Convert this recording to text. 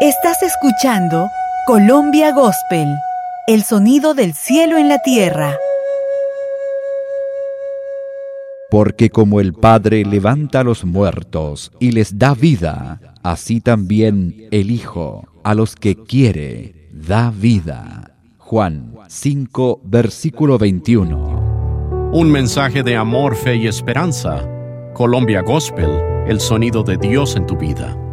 Estás escuchando Colombia Gospel, el sonido del cielo en la tierra. Porque como el Padre levanta a los muertos y les da vida, así también el Hijo a los que quiere da vida. Juan 5, versículo 21. Un mensaje de amor, fe y esperanza. Colombia Gospel, el sonido de Dios en tu vida.